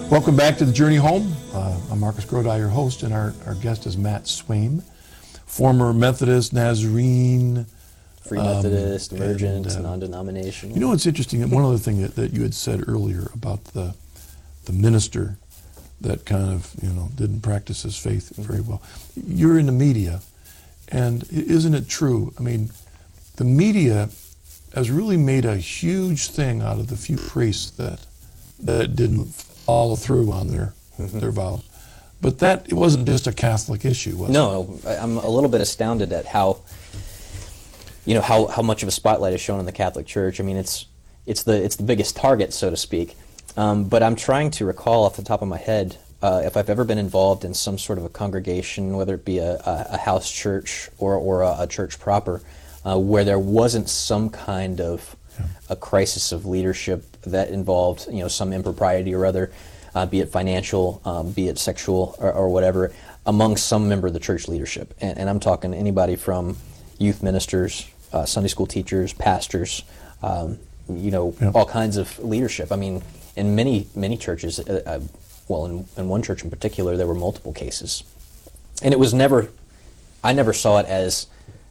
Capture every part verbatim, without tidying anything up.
Welcome back to the Journey Home. Uh, I'm Marcus Grodi, your host, and our, our guest is Matt Swaim, former Methodist, Nazarene, Free Methodist, um, Emergent, and, uh, non-denominational. You know what's interesting? One other thing that, that you had said earlier about the the minister that kind of, you know, didn't practice his faith very well. You're in the media, and isn't it true? I mean, the media has really made a huge thing out of the few priests that that didn't follow through on their Mm-hmm. their vows. But that, it wasn't just a Catholic issue, was it? No, I- I'm a little bit astounded at how, you know, how, how much of a spotlight is shown on the Catholic Church. I mean, it's it's the it's the biggest target, so to speak. Um, but I'm trying to recall off the top of my head uh, if I've ever been involved in some sort of a congregation, whether it be a, a, a house church or or a, a church proper, uh, where there wasn't some kind of Yeah. a crisis of leadership that involved, you know, some impropriety or other, uh, be it financial, um, be it sexual, or, or whatever, among some member of the church leadership. And, and I'm talking anybody from youth ministers, uh, Sunday school teachers, pastors, um, you know, Yeah. all kinds of leadership. I mean, in many, many churches, uh, uh, well, in, in one church in particular, there were multiple cases. And it was never, I never saw it as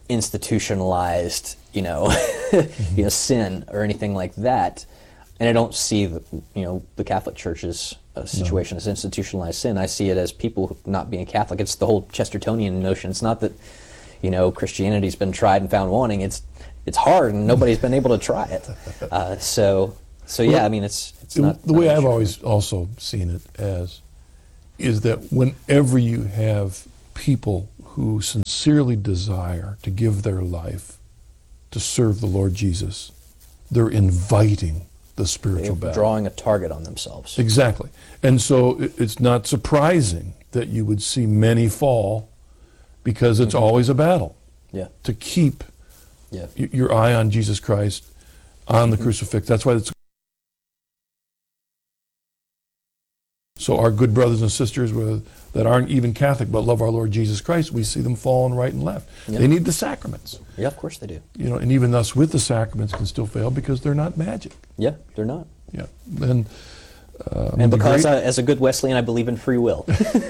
institutionalized, you know, Mm-hmm. you know, sin or anything like that. And I don't see the, you know, the Catholic Church's uh, situation no. as institutionalized sin. I see it as people not being Catholic. It's the whole Chestertonian notion. It's not that, you know, Christianity's been tried and found wanting. It's it's hard and nobody's been able to try it. Uh, so so yeah, well, I mean, it's it's the, not the not way I've sure. always also seen it as is that whenever you have people who sincerely desire to give their life to serve the Lord Jesus, they're inviting the spiritual They're battle. drawing a target on themselves. Exactly. And so it- it's not surprising that you would see many fall because it's Mm-hmm. always a battle Yeah, to keep yeah. y- your eye on Jesus Christ, on the crucifix. That's why it's so our good brothers and sisters with, that aren't even Catholic but love our Lord Jesus Christ, we see them falling right and left. Yeah. They need the sacraments. Yeah, of course they do. You know, and even us with the sacraments can still fail because they're not magic. Yeah, they're not. Yeah. And, uh, And the because great- I, as a good Wesleyan, I believe in free will.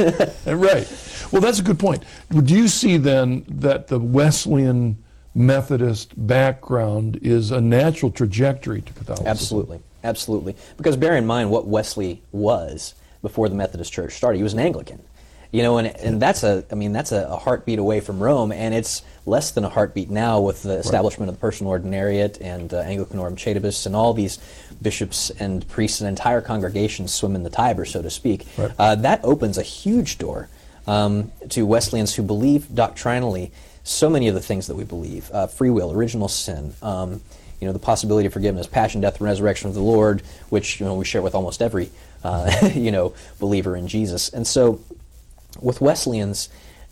Right. Well, that's a good point. Do you see then that the Wesleyan Methodist background is a natural trajectory to Catholicism? Absolutely, absolutely. Because bear in mind what Wesley was before the Methodist Church started. He was an Anglican, you know, and and that's a, I mean, that's a, a heartbeat away from Rome, and it's less than a heartbeat now with the establishment of the personal ordinariate and uh, Anglicanorum Chaetabus and all these bishops and priests and entire congregations swim in the Tiber, so to speak. Right. Uh, that opens a huge door um, to Wesleyans who believe doctrinally so many of the things that we believe: uh, free will, original sin. Um, You know, the possibility of forgiveness, passion, death, and resurrection of the Lord, which, you know, we share with almost every, uh, you know, believer in Jesus. And so, with Wesleyans,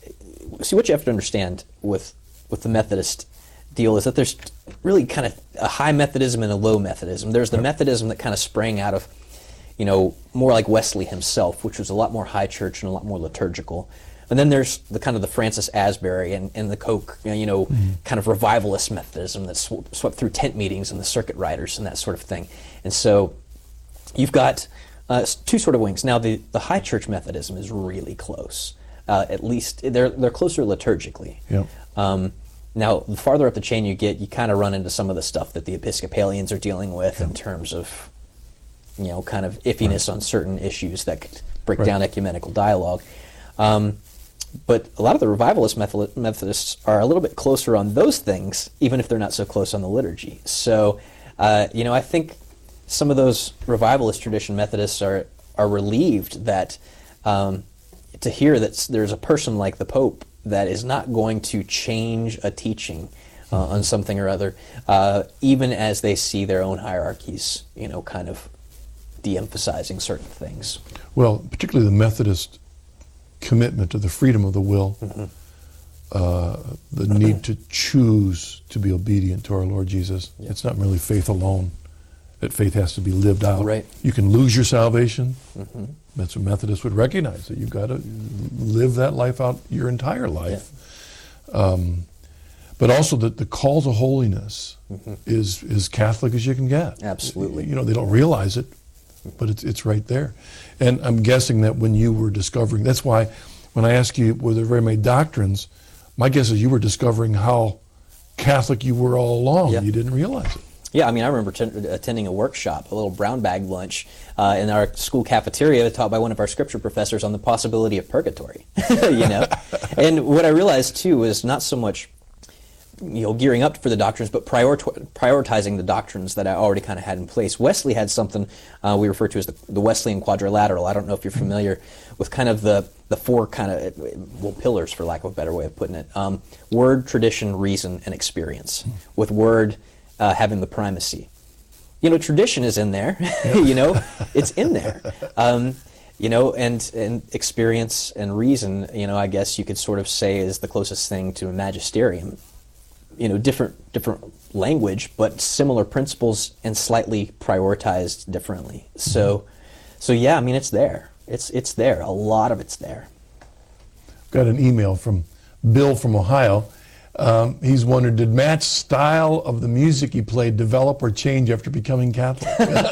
see, what you have to understand with with the Methodist deal is that there's really kind of a high Methodism and a low Methodism. There's the Methodism that kind of sprang out of, you know, more like Wesley himself, which was a lot more high church and a lot more liturgical. And then there's the kind of the Francis Asbury and, and the Koch, you know, you know mm-hmm. kind of revivalist Methodism that sw- swept through tent meetings and the circuit riders and that sort of thing. And so you've got uh, two sort of wings. Now the, the high church Methodism is really close. Uh, at least they're they're closer liturgically. Yep. Um, now the farther up the chain you get, you kind of run into some of the stuff that the Episcopalians are dealing with yep. in terms of, you know, kind of iffiness right. on certain issues that could break right. down ecumenical dialogue. Um, But a lot of the revivalist Methodists are a little bit closer on those things, even if they're not so close on the liturgy. So, uh, you know, I think some of those revivalist tradition Methodists are are relieved that um, to hear that there's a person like the Pope that is not going to change a teaching uh, on something or other, uh, even as they see their own hierarchies, you know, kind of de-emphasizing certain things. Well, particularly the Methodist commitment to the freedom of the will, mm-hmm. uh, the need to choose to be obedient to our Lord Jesus. Yeah. It's not merely faith alone. That faith has to be lived out. Right. You can lose your salvation. Mm-hmm. That's what Methodists would recognize, that you've got to live that life out your entire life. Yeah. Um, but also that the call to holiness mm-hmm. is as Catholic as you can get. Absolutely. You know, they don't realize it, but it's it's right there. And I'm guessing that when you were discovering, that's why when I ask you were there very many doctrines, my guess is you were discovering how Catholic you were all along. Yeah. You didn't realize it. Yeah, I mean, I remember t- attending a workshop, a little brown bag lunch uh, in our school cafeteria taught by one of our scripture professors on the possibility of purgatory, you know? And what I realized, too, was not so much, you know, gearing up for the doctrines, but prior- prioritizing the doctrines that I already kind of had in place. Wesley had something uh, we refer to as the, the Wesleyan quadrilateral. I don't know if you're familiar with kind of the, the four kind of, well, pillars, for lack of a better way of putting it. Um, word, tradition, reason, and experience. With word uh, having the primacy. You know, tradition is in there, you know, it's in there. Um, you know, and, and experience and reason, you know, I guess you could sort of say is the closest thing to a magisterium. You know, different different language, but similar principles and slightly prioritized differently. So, mm-hmm. so yeah, I mean, it's there. It's it's there. A lot of it's there. Got an email from Bill from Ohio. Um, he's wondered, did Matt's style of the music he played develop or change after becoming Catholic?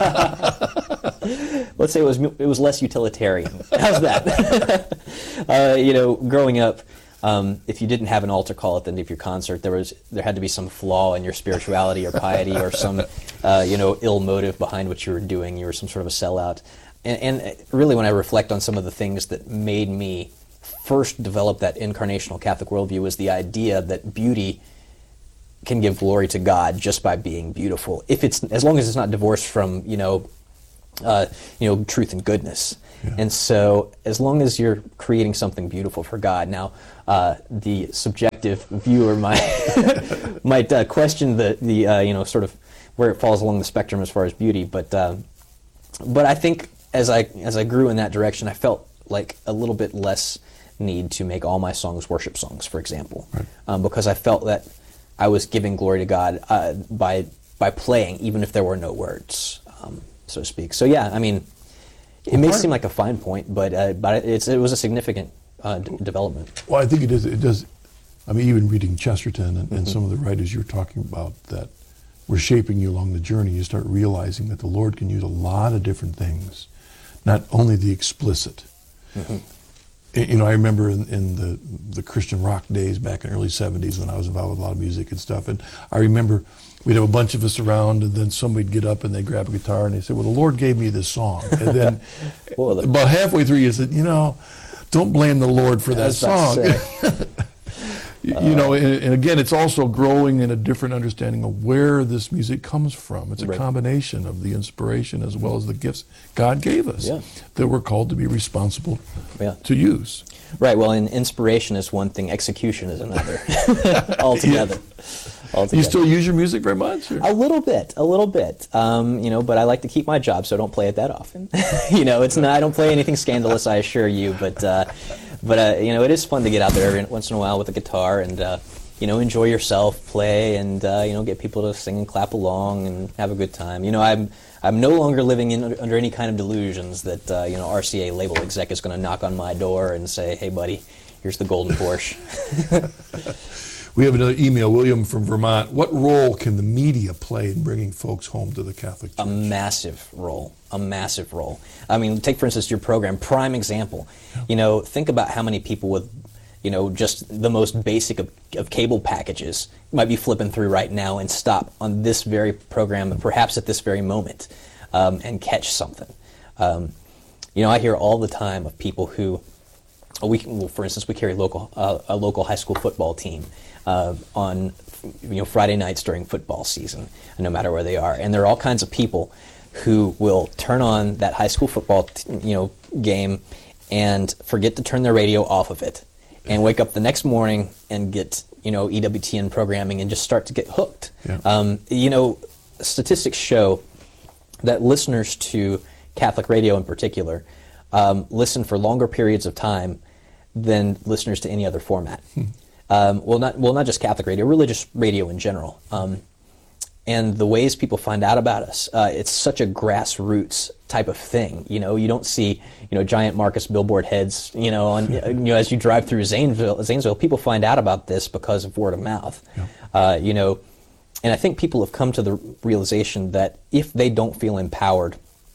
Let's say it was it was less utilitarian. How's that? uh, you know, growing up. Um, if you didn't have an altar call at the end of your concert, there was there had to be some flaw in your spirituality or piety or some uh, you know ill motive behind what you were doing. You were some sort of a sellout. And, and really, when I reflect on some of the things that made me first develop that incarnational Catholic worldview, was the idea that beauty can give glory to God just by being beautiful, if it's as long as it's not divorced from you know uh, you know truth and goodness. Yeah. And so, as long as you're creating something beautiful for God, now uh, the subjective viewer might might uh, question the the uh, you know sort of where it falls along the spectrum as far as beauty, but uh, but I think as I as I grew in that direction, I felt like a little bit less need to make all my songs worship songs, for example, right. um, because I felt that I was giving glory to God uh, by by playing, even if there were no words, um, so to speak. So yeah, I mean. It may seem like a fine point, but uh, but it's it was a significant uh, d- development. Well, I think it is. It does. I mean, even reading Chesterton and, and mm-hmm. some of the writers you're talking about that were shaping you along the journey, you start realizing that the Lord can use a lot of different things, not only the explicit. Mm-hmm. You know, I remember in, in the the Christian rock days back in the early seventies when I was involved with a lot of music and stuff, and I remember. We'd have a bunch of us around, and then somebody'd get up and they'd grab a guitar and they'd say, well, the Lord gave me this song. And then well, about halfway through you said, you know, don't blame the Lord for that song. you, uh, you know, and, and again, it's also growing in a different understanding of where this music comes from. It's a right. combination of the inspiration as well as the gifts God gave us yeah. that we're called to be responsible yeah. to use. Right, well, and inspiration is one thing, execution is another altogether. Yeah. Altogether. You still use your music very much? Or? A little bit, a little bit. Um, you know, but I like to keep my job, so I don't play it that often. you know, it's not. I don't play anything scandalous, I assure you. But, uh, but uh, you know, it is fun to get out there every once in a while with a guitar and, uh, you know, enjoy yourself, play, and uh, you know, get people to sing and clap along and have a good time. You know, I'm I'm no longer living in under any kind of delusions that uh, you know R C A label exec is going to knock on my door and say, "Hey, buddy, here's the golden Porsche." We have another email, William from Vermont. What role can the media play in bringing folks home to the Catholic Church? A massive role. A massive role. I mean, take, for instance, your program, prime example. Yeah. You know, think about how many people with, you know, just the most basic of, of cable packages might be flipping through right now and stop on this very program, perhaps at this very moment, um, and catch something. Um, you know, I hear all the time of people who, we, well, for instance, we carry local uh, a local high school football team. Uh, on you know Friday nights during football season, no matter where they are, and there are all kinds of people who will turn on that high school football t- you know game and forget to turn their radio off of it, and wake up the next morning and get you know E W T N programming and just start to get hooked. Yeah. Um, you know, statistics show that listeners to Catholic radio in particular um, listen for longer periods of time than listeners to any other format. Hmm. Um, well, not well, not just Catholic radio, religious radio in general. Um, and the ways people find out about us, uh, it's such a grassroots type of thing. You know, you don't see you know giant Marcus billboard heads. You know, on you know as you drive through Zanesville, Zanesville, people find out about this because of word of mouth. Yeah. Uh, you know, and I think people have come to the realization that if they don't feel empowered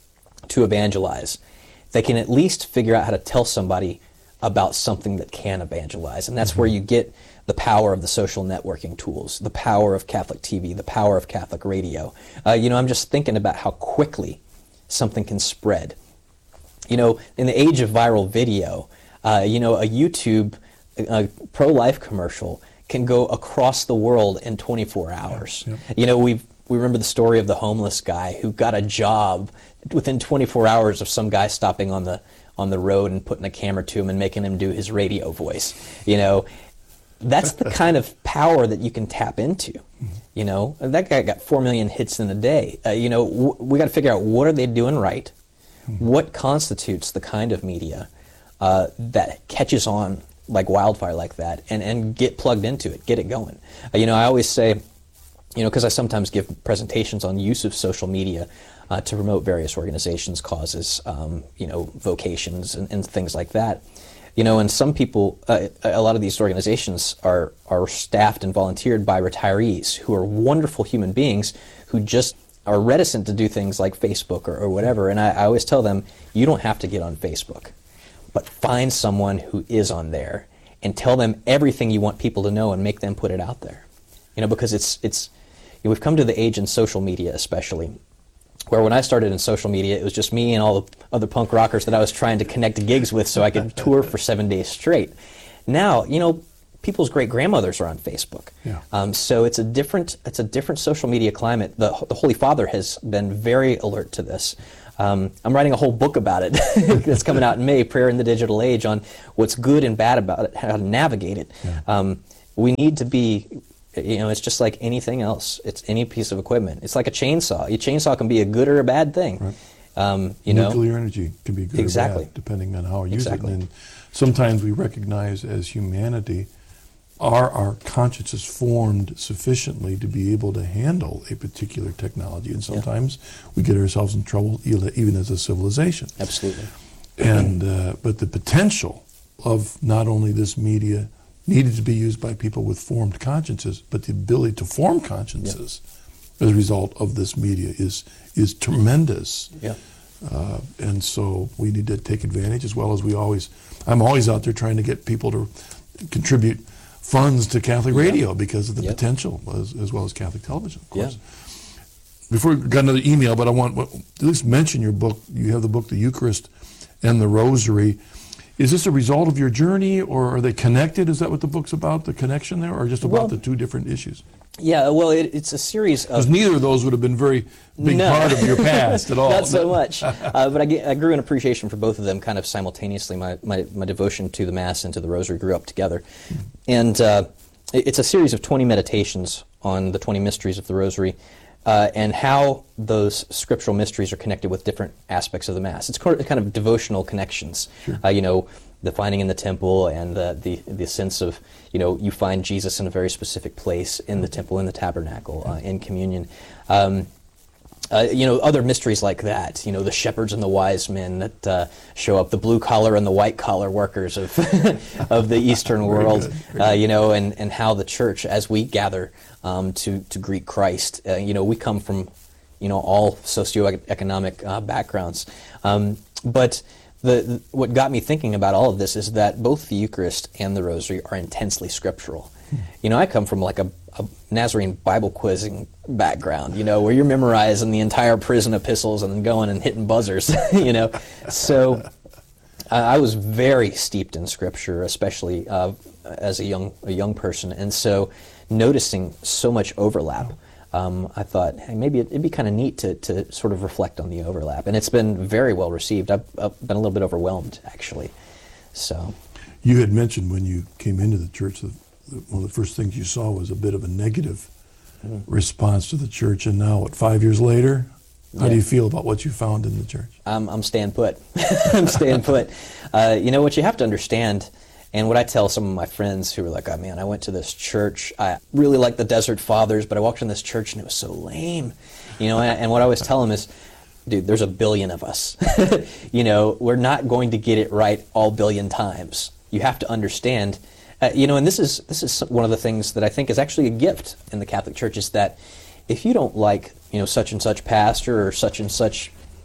to evangelize, they can at least figure out how to tell somebody about something that can evangelize. And that's mm-hmm. where you get the power of the social networking tools, the power of Catholic T V, the power of Catholic radio. Uh, you know, I'm just thinking about how quickly something can spread. You know, in the age of viral video, uh, you know, a YouTube a pro-life commercial can go across the world in twenty-four hours. Yeah, yeah. You know, we we remember the story of the homeless guy who got a job within twenty-four hours of some guy stopping on the on the road and putting a camera to him and making him do his radio voice. You know, that's the kind of power that you can tap into. Mm-hmm. You know, that guy got four million hits in a day. Uh, you know, w- we got to figure out, what are they doing right? Mm-hmm. What constitutes the kind of media uh, that catches on like wildfire like that, and, and get plugged into it, get it going. Uh, you know, I always say, you know, because I sometimes give presentations on use of social media uh, to promote various organizations, causes, um, you know, vocations and, and things like that. You know, and some people, uh, a lot of these organizations are, are staffed and volunteered by retirees who are wonderful human beings who just are reticent to do things like Facebook or, or whatever. And I, I always tell them, you don't have to get on Facebook, but find someone who is on there and tell them everything you want people to know and make them put it out there. You know, because it's, it's you know, we've come to the age in social media especially, where when I started in social media, it was just me and all the other punk rockers that I was trying to connect to gigs with so I could tour for seven days straight. Now, you know, people's great-grandmothers are on Facebook. Yeah. Um, so it's a different, it's a different social media climate. The, the Holy Father has been very alert to this. Um, I'm writing a whole book about it that's coming out in May, Prayer in the Digital Age, on what's good and bad about it, how to navigate it. Yeah. Um, we need to be, you know, it's just like anything else. It's any piece of equipment. It's like a chainsaw. A chainsaw can be a good or a bad thing. Right. Um, you know, nuclear energy can be good exactly. or bad, depending on how we use exactly. it. And sometimes we recognize as humanity, are our consciences formed sufficiently to be able to handle a particular technology? And sometimes yeah. we get ourselves in trouble even as a civilization. Absolutely. And uh, but the potential of not only this media needed to be used by people with formed consciences, but the ability to form consciences yeah. as a result of this media is is tremendous. Yeah. Uh, and so we need to take advantage, as well as we always, I'm always out there trying to get people to contribute funds to Catholic radio yeah. because of the yep. potential, as, as well as Catholic television, of course. Yeah. Before we got another email, but I want well, at least mention your book. You have the book, The Eucharist and the Rosary. Is this a result of your journey, or are they connected? Is that what the book's about, the connection there, or just about well, the two different issues? Yeah, well, it, it's a series of... Because neither of those would have been very big no. part of your past at all. Not so much. Uh, but I, I grew an appreciation for both of them kind of simultaneously. My, my, my devotion to the Mass and to the Rosary grew up together. Mm-hmm. And uh, it, it's a series of twenty meditations on the twenty mysteries of the Rosary, uh, and how those scriptural mysteries are connected with different aspects of the Mass. It's kind of devotional connections. Sure. Uh, you know, the finding in the temple, and the, the the sense of, you know, you find Jesus in a very specific place in the temple, in the tabernacle, uh, in communion. Um, uh, you know, other mysteries like that, you know, the shepherds and the wise men that uh, show up, the blue collar and the white collar workers of of the Eastern world, good, uh, you know, and, and how the church, as we gather um, to, to greet Christ, uh, you know, we come from, you know, all socioeconomic uh, backgrounds. Um, but The, the, what got me thinking about all of this is that both the Eucharist and the Rosary are intensely scriptural. Hmm. You know, I come from like a, a Nazarene Bible quizzing background, you know, where you're memorizing the entire prison epistles and then going and hitting buzzers, you know. So uh, I was very steeped in Scripture, especially uh, as a young a young person, and so noticing so much overlap. Um, I thought, hey, maybe it'd be kind of neat to, to sort of reflect on the overlap. And it's been very well received. I've, I've been a little bit overwhelmed, actually. So, you had mentioned when you came into the church that one of the first things you saw was a bit of a negative mm. response to the church. And now, what, five years later, how yeah. do you feel about what you found in the church? I'm, I'm staying put. I'm staying put. Uh, you know, what you have to understand, and what I tell some of my friends who are like, oh man, I went to this church, I really like the Desert Fathers, but I walked in this church and it was so lame. You know, and, and what I always tell them is, dude, there's a billion of us. You know, we're not going to get it right all billion times. You have to understand, uh, you know, and this is this is one of the things that I think is actually a gift in the Catholic Church, is that if you don't like, you know, such and such pastor or such and such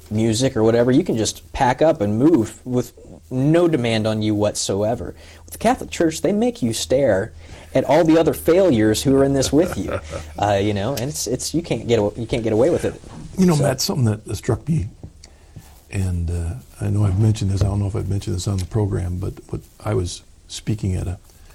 music or whatever, you can just pack up and move with no demand on you whatsoever. With the Catholic Church, they make you stare at all the other failures who are in this with you, uh, you know, and it's it's you can't get you can't get away with it. You know, So- Matt, something that struck me, and uh, I know I've mentioned this. I don't know if I've mentioned this on the program, but what I was speaking at a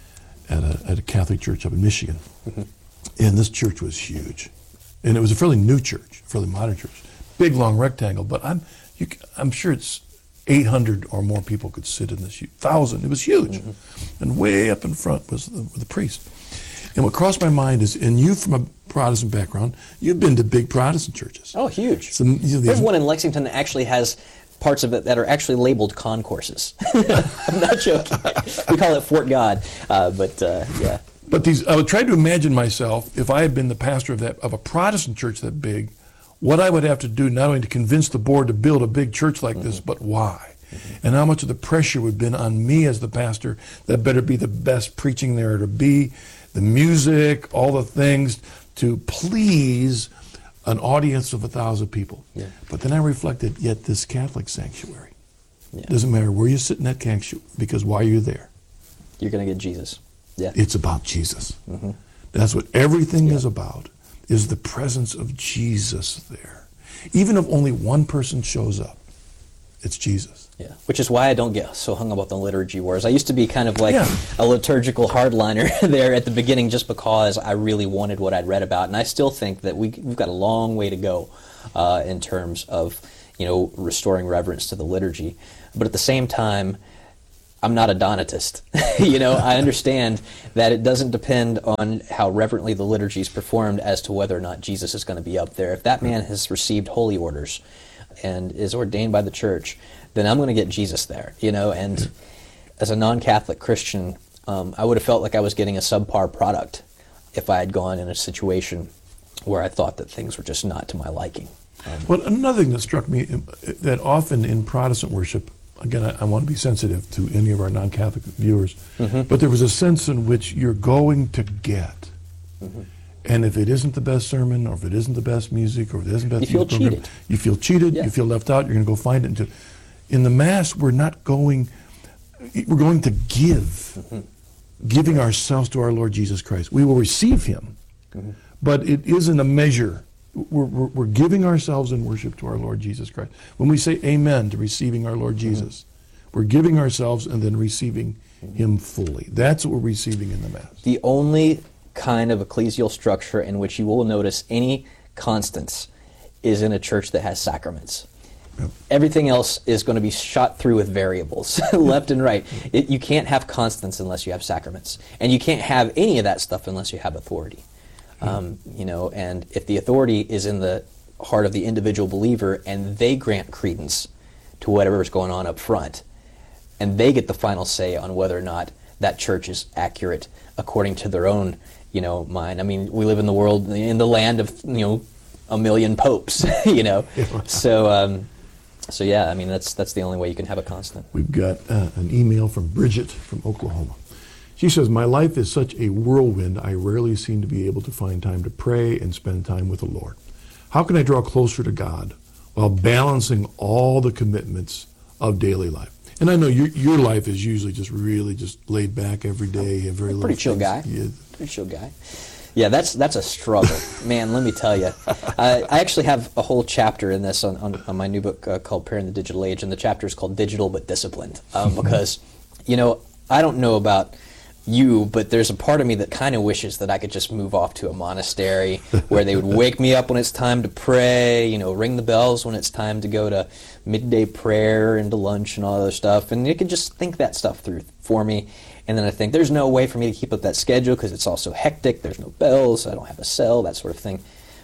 at a at a Catholic church up in Michigan, Mm-hmm. and this church was huge, and it was a fairly new church, fairly modern church, big long rectangle. But I'm you, c- I'm sure it's eight hundred or more people could sit in this. Thousand, it was huge, Mm-hmm. and way up in front was the, the priest. And what crossed my mind is, and you from a Protestant background, you've been to big Protestant churches. Oh, huge. So, you know, There's these- one in Lexington that actually has parts of it that are actually labeled concourses. I'm not joking. We call it Fort God, uh, but uh, yeah. But these, I would try to imagine myself if I had been the pastor of that of a Protestant church that big, what I would have to do not only to convince the board to build a big church like this, but why, and how much of the pressure would have been on me as the pastor that better be the best preaching there to be, the music, all the things to please an audience of a thousand people. Yeah. But then I reflected, yet this Catholic sanctuary, Yeah. doesn't matter where you sit in that sanctuary, because while you're there, You're going to get Jesus. Yeah. it's about Jesus. That's what everything is about, is the presence of Jesus there. Even if only one person shows up, it's Jesus. Yeah, which is why I don't get so hung up on the liturgy wars. I used to be kind of like Yeah. a liturgical hardliner there at the beginning just because I really wanted what I'd read about. And I still think that we, we've got a long way to go uh, in terms of, you know, restoring reverence to the liturgy. But at the same time, I'm not a Donatist. You know, I understand that it doesn't depend on how reverently the liturgy is performed as to whether or not Jesus is going to be up there. If that man has received holy orders and is ordained by the church, then I'm going to get Jesus there, you know. And as a non-Catholic Christian, um, I would have felt like I was getting a subpar product if I had gone in a situation where I thought that things were just not to my liking. But another thing that struck me, uh, that often in Protestant worship, again, I, I want to be sensitive to any of our non-Catholic viewers, Mm-hmm. but there was a sense in which you're going to get. Mm-hmm. And if it isn't the best sermon, or if it isn't the best music, or if it isn't the best You feel youth program, cheated. you feel cheated, Yeah. you feel left out, you're going to go find it. And to, in the Mass, we're not going, we're going to give, Mm-hmm. giving ourselves to our Lord Jesus Christ. We will receive Him, Mm-hmm. but it isn't a measure. We're, we're, we're giving ourselves in worship to our Lord Jesus Christ. When we say amen to receiving our Lord Jesus, we're giving ourselves and then receiving Him fully. That's what we're receiving in the Mass. The only kind of ecclesial structure in which you will notice any constants is in a church that has sacraments. Yep. Everything else is going to be shot through with variables, left and right. It, you can't have constants unless you have sacraments. And you can't have any of that stuff unless you have authority. Um, you know, and if the authority is in the heart of the individual believer and they grant credence to whatever is going on up front, and they get the final say on whether or not that church is accurate according to their own, you know, mind. I mean, we live in the world, in the land of, you know, a million popes, you know. So, um, so yeah, I mean, that's that's the only way you can have a constant. We've got uh, an email from Bridget from Oklahoma. She says, "My life is such a whirlwind, I rarely seem to be able to find time to pray and spend time with the Lord. How can I draw closer to God while balancing all the commitments of daily life?" And I know your your life is usually just really just laid back every day. You have very little Pretty chill things. guy. Yeah. Pretty chill guy. Yeah, that's that's a struggle, man. Let me tell you. Uh, I actually have a whole chapter in this on, on, on my new book uh, called "Prayer in the Digital Age," and the chapter is called "Digital but Disciplined," um, because, you know, I don't know about you, but there's a part of me that kind of wishes that I could just move off to a monastery where they would wake me up when it's time to pray, you know, ring the bells when it's time to go to midday prayer and to lunch and all that other stuff, and they could just think that stuff through for me. And then I think there's no way for me to keep up that schedule because it's also hectic. There's no bells. I don't have a cell, that sort of thing.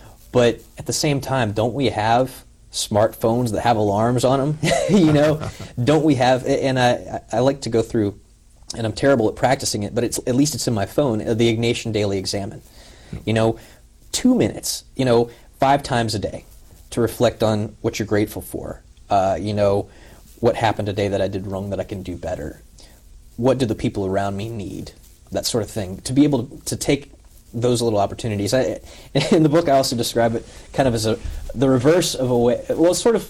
But at the same time, don't we have smartphones that have alarms on them? You know, don't we have? And I, I like to go through, and I'm terrible at practicing it, but it's at least it's in my phone. The Ignatian Daily Examen. You know, two minutes. You know, five times a day to reflect on what you're grateful for. Uh, you know, what happened today that I did wrong that I can do better. What do the people around me need? That sort of thing. To be able to, to take those little opportunities. I, in the book, I also describe it kind of as a the reverse of a way. Well, it's sort of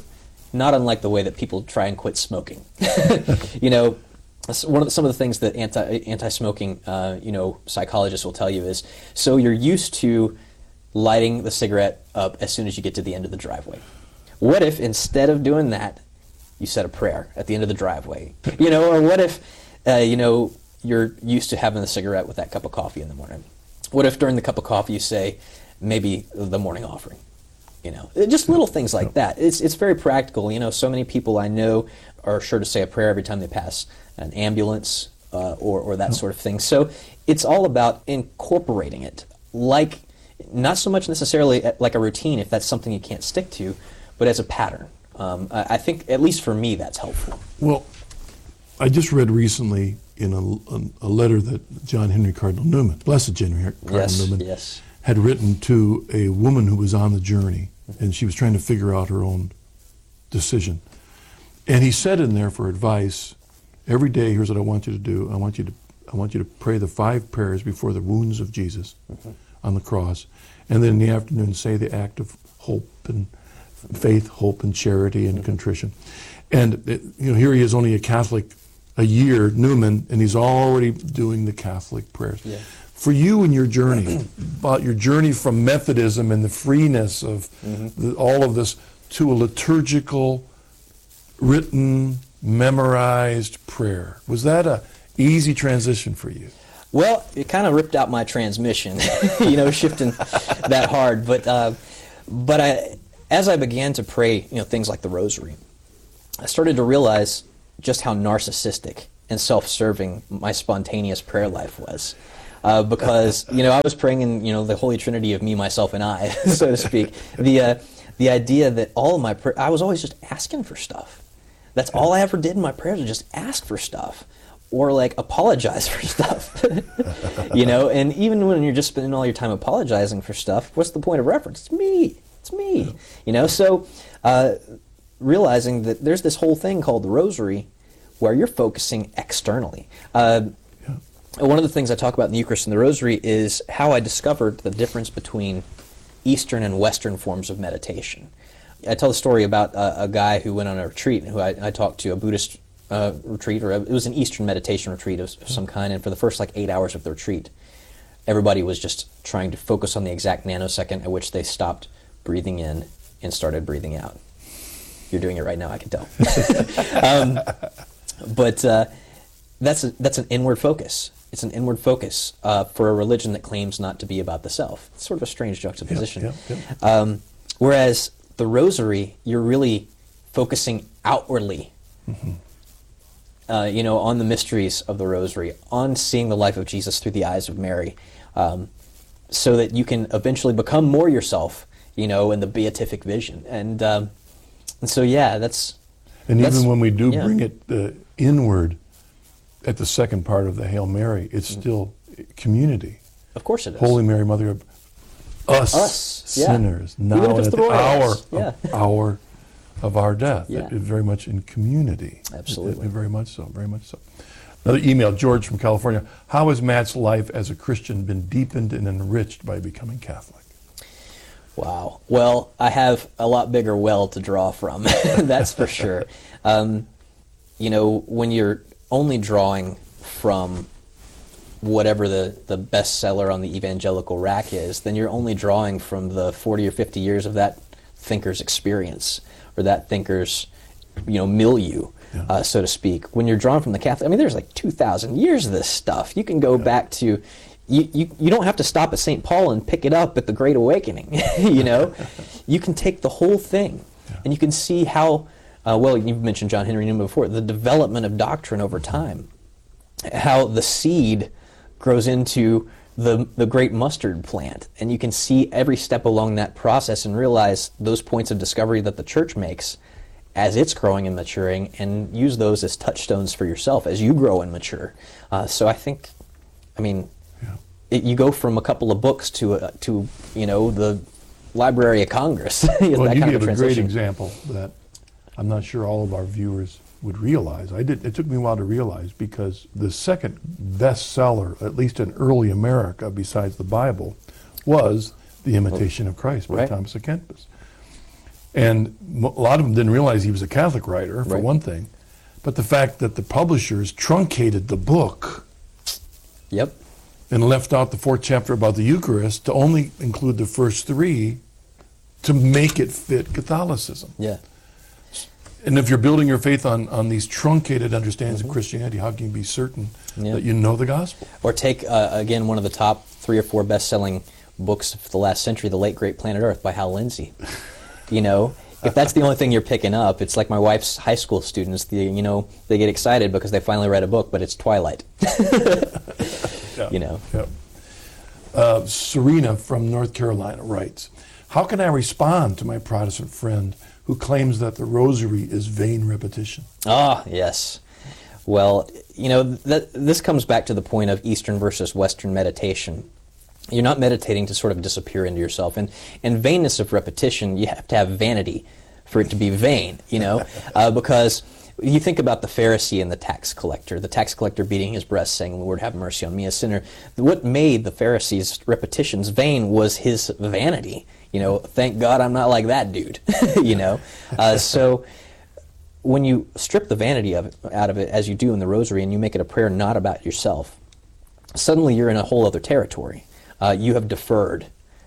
not unlike the way that people try and quit smoking. You know, s- one of the, some of the things that anti anti-smoking uh, you know psychologists will tell you is, so you're used to lighting the cigarette up as soon as you get to the end of the driveway. What if instead of doing that, you said a prayer at the end of the driveway? You know, or what if uh, you know you're used to having the cigarette with that cup of coffee in the morning? What if during the cup of coffee you say maybe the morning offering? You know, just little things like that. It's it's very practical. You know, so many people I know are sure to say a prayer every time they pass an ambulance uh, or or that sort of thing. So it's all about incorporating it, like not so much necessarily like a routine if that's something you can't stick to, but as a pattern. Um, I, I think at least for me that's helpful. Well, I just read recently in a, a letter that John Henry Cardinal Newman, Blessed John Henry Cardinal Yes, Newman, yes. had written to a woman who was on the journey, and she was trying to figure out her own decision. And he said in there for advice, every day, here's what I want you to do. I want you to I want you to pray the five prayers before the wounds of Jesus mm-hmm. on the cross. And then in the afternoon, say the act of hope and faith, hope and charity and mm-hmm. contrition. And it, you know, here he is, only a Catholic a year, Newman, and he's already doing the Catholic prayers. Yeah. For you and your journey, about your journey from Methodism and the freeness of mm-hmm. the, all of this to a liturgical, written, memorized prayer, was that a easy transition for you? Well, it kind of ripped out my transmission, you know, shifting that hard. But uh, but I, as I began to pray, you know, things like the Rosary, I started to realize just how narcissistic and self-serving my spontaneous prayer life was. Uh, because, you know, I was praying in, you know, the Holy Trinity of me, myself, and I, so to speak. The uh, the idea that all of my prayer, I was always just asking for stuff. That's all I ever did in my prayers, was just ask for stuff. Or, like, apologize for stuff. You know, and even when you're just spending all your time apologizing for stuff, what's the point of reference? It's me. It's me. You know, so uh, realizing that there's this whole thing called the Rosary where you're focusing externally. Uh, One of the things I talk about in the Eucharist and the Rosary is how I discovered the difference between Eastern and Western forms of meditation. I tell the story about a, a guy who went on a retreat, who I, I talked to, a Buddhist uh, retreat, or a, it was an Eastern meditation retreat of, of some kind, and for the first like eight hours of the retreat, everybody was just trying to focus on the exact nanosecond at which they stopped breathing in and started breathing out. You're doing it right now, I can tell. um, but uh, that's a, that's an inward focus. It's an inward focus uh, for a religion that claims not to be about the self. It's sort of a strange juxtaposition. Yep, yep, yep. Um, whereas the Rosary, you're really focusing outwardly, mm-hmm. uh, you know, on the mysteries of the Rosary, on seeing the life of Jesus through the eyes of Mary, um, so that you can eventually become more yourself, you know, in the beatific vision. And, um, and so, yeah, that's... And that's, even when we do yeah. bring it uh, inward, at the second part of the Hail Mary, it's mm-hmm. still community. Of course it is. Holy Mary, Mother of us, us yeah. sinners, now and at the hour yeah. of, hour of our death. Yeah. It is very much in community. Absolutely. It, it, very much so, very much so. Another email, George from California. How has Matt's life as a Christian been deepened and enriched by becoming Catholic? Wow. Well, I have a lot bigger well to draw from, that's for sure. Um, you know, when you're only drawing from whatever the, the bestseller on the evangelical rack is, then you're only drawing from the forty or fifty years of that thinker's experience, or that thinker's, you know, milieu, yeah. uh, so to speak. When you're drawing from the Catholic, I mean, there's like two thousand years of this stuff. You can go yeah. back to, you, you, you don't have to stop at Saint Paul and pick it up at the Great Awakening, you know? You can take the whole thing, yeah. and you can see how, Uh, well, you've mentioned John Henry Newman before, the development of doctrine over time, how the seed grows into the, the great mustard plant, and you can see every step along that process and realize those points of discovery that the Church makes as it's growing and maturing, and use those as touchstones for yourself as you grow and mature. Uh, so I think, I mean, yeah. it, you go from a couple of books to, uh, to you know, the Library of Congress. Well, that you kind gave of a a great transition. example that I'm not sure all of our viewers would realize. I did. It took me a while to realize, because the second bestseller, at least in early America, besides the Bible, was The Imitation of Christ by right. Thomas à Kempis. And mo- a lot of them didn't realize he was a Catholic writer, for Right. one thing. But the fact that the publishers truncated the book Yep. and left out the fourth chapter about the Eucharist to only include the first three to make it fit Catholicism. Yeah. And if you're building your faith on, on these truncated understandings of Christianity, how can you be certain Yeah. that you know the gospel? Or take, uh, again, one of the top three or four best-selling books of the last century, The Late Great Planet Earth by Hal Lindsey. You know, if that's the only thing you're picking up, it's like my wife's high school students, the, you know, they get excited because they finally read a book, but it's Twilight. Yeah. You know. Yeah. Uh, Serena from North Carolina writes, how can I respond to my Protestant friend who claims that the rosary is vain repetition? Ah, yes. Well, you know, th- this comes back to the point of Eastern versus Western meditation. You're not meditating to sort of disappear into yourself. And, and vainness of repetition, you have to have vanity for it to be vain, you know, uh, because you think about the Pharisee and the tax collector, the tax collector beating his breast saying, Lord, have mercy on me, a sinner. What made the Pharisee's repetitions vain was his vanity. You know, thank God I'm not like that dude, you know. Uh, so when you strip the vanity of it, out of it, as you do in the rosary, and you make it a prayer not about yourself, suddenly you're in a whole other territory. Uh, you have deferred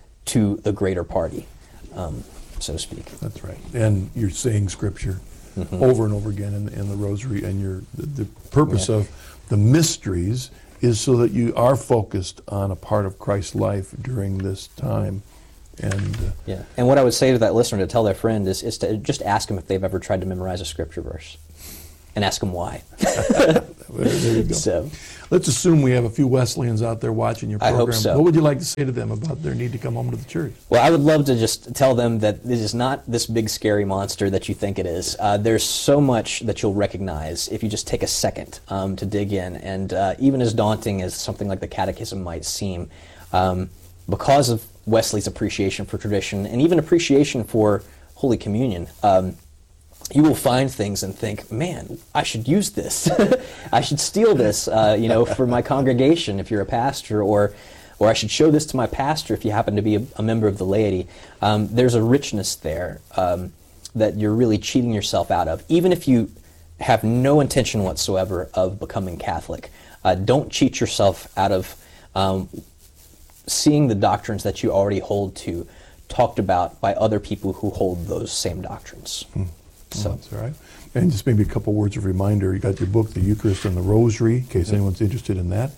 to the greater party, um, so to speak. That's right. And you're saying Scripture mm-hmm. over and over again in, in the rosary, and you're, the, the purpose Yeah. of the mysteries is so that you are focused on a part of Christ's life during this time. And uh, Yeah, and what I would say to that listener to tell their friend is, is to just ask them if they've ever tried to memorize a Scripture verse, and ask them why. there, there you go. So, let's assume we have a few Wesleyans out there watching your I program. hope so. What would you like to say to them about their need to come home to the church? well, I would love to just tell them that this is not this big scary monster that you think it is. Uh, there's so much that you'll recognize if you just take a second um, to dig in, and uh, even as daunting as something like the Catechism might seem, um, because of Wesley's appreciation for tradition and even appreciation for Holy Communion, um, you will find things and think, man, I should use this. I should steal this, uh, you know, for my congregation if you're a pastor, or or I should show this to my pastor if you happen to be a, a member of the laity. Um, there's a richness there um, that you're really cheating yourself out of, even if you have no intention whatsoever of becoming Catholic. Uh, don't cheat yourself out of um, seeing the doctrines that you already hold to talked about by other people who hold those same doctrines. Hmm. So Well, that's all right. And just maybe a couple words of reminder. You got your book, The Eucharist and the Rosary, in case anyone's interested in that.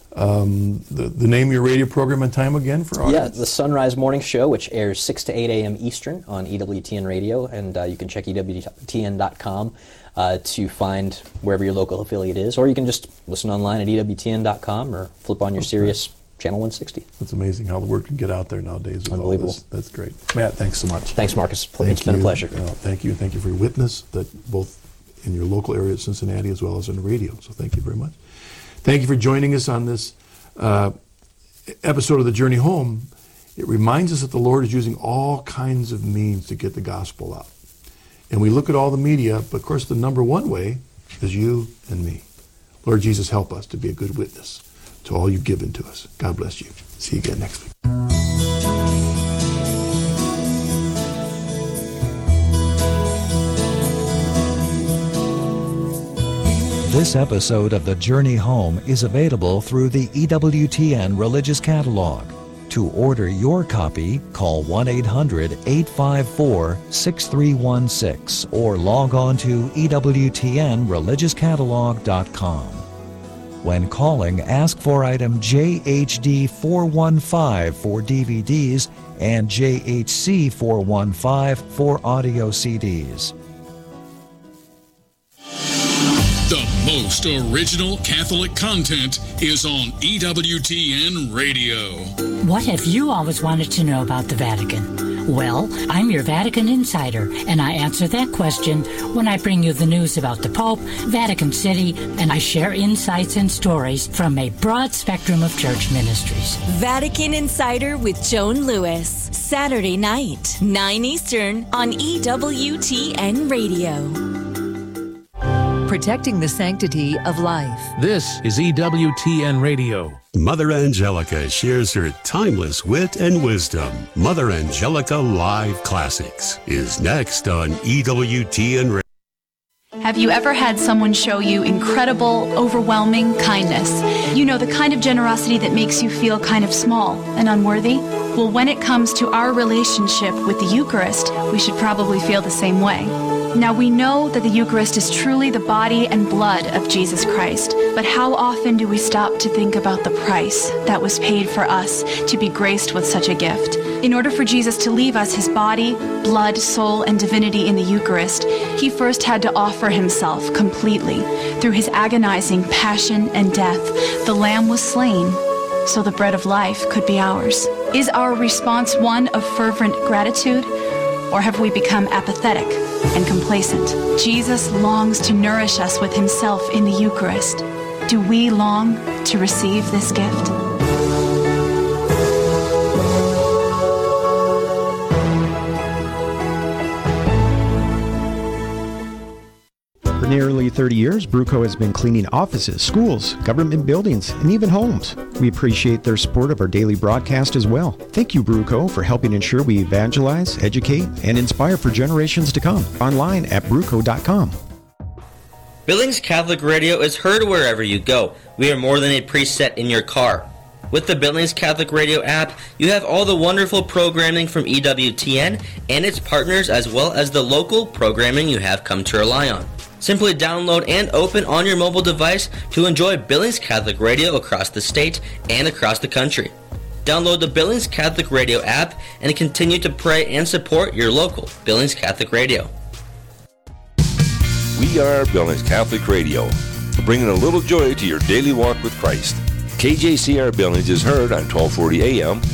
Um, the, the name of your radio program and time again for yeah, audience? the Sunrise Morning Show, which airs six to eight a.m. Eastern on E W T N Radio, and uh, you can check E W T N dot com uh, to find wherever your local affiliate is, or you can just listen online at E W T N dot com or flip on your Okay. Sirius Channel one sixty. It's amazing how the word can get out there nowadays. with all Unbelievable. this. That's great. Matt, thanks so much. Thanks, Marcus. Thank It's been a you. pleasure. Uh, thank you. Thank you for your witness, that both in your local area of Cincinnati as well as on the radio. So thank you very much. Thank you for joining us on this uh, episode of The Journey Home. It reminds us that the Lord is using all kinds of means to get the gospel out. And we look at all the media, but of course the number one way is you and me. Lord Jesus, help us to be a good witness to all you've given to us. God bless you. See you again next week. This episode of The Journey Home is available through the E W T N Religious Catalog. To order your copy, call one eight hundred, eight five four, six three one six or log on to E W T N religious catalog dot com. When calling, ask for item J H D four one five for D V Ds and J H C four one five for audio C Ds. The most original Catholic content is on E W T N Radio. What have you always wanted to know about the Vatican? Well, I'm your Vatican insider, and I answer that question when I bring you the news about the Pope, Vatican City, and I share insights and stories from a broad spectrum of church ministries. Vatican Insider with Joan Lewis, Saturday night, nine Eastern on E W T N Radio. protecting the sanctity of life. This is E W T N Radio. Mother Angelica shares her timeless wit and wisdom. Mother Angelica Live Classics is next on E W T N Radio. Have you ever had someone show you incredible, overwhelming kindness? You know, the kind of generosity that makes you feel kind of small and unworthy? Well, when it comes to our relationship with the Eucharist, we should probably feel the same way. Now, we know that the Eucharist is truly the body and blood of Jesus Christ, but how often do we stop to think about the price that was paid for us to be graced with such a gift? In order for Jesus to leave us his body, blood, soul, and divinity in the Eucharist, he first had to offer himself completely. Through his agonizing passion and death, the Lamb was slain so the bread of life could be ours. Is our response one of fervent gratitude, or have we become apathetic and complacent? Jesus longs to nourish us with himself in the Eucharist. Do we long to receive this gift? For nearly thirty years, Bruco has been cleaning offices, schools, government buildings, and even homes. We appreciate their support of our daily broadcast as well. Thank you, Bruco, for helping ensure we evangelize, educate, and inspire for generations to come. Online at bruco dot com. Billings Catholic Radio is heard wherever you go. We are more than a preset in your car. With the Billings Catholic Radio app, you have all the wonderful programming from E W T N and its partners, as well as the local programming you have come to rely on. Simply download and open on your mobile device to enjoy Billings Catholic Radio across the state and across the country. Download the Billings Catholic Radio app and continue to pray and support your local Billings Catholic Radio. We are Billings Catholic Radio, bringing a little joy to your daily walk with Christ. K J C R Billings is heard on twelve forty A M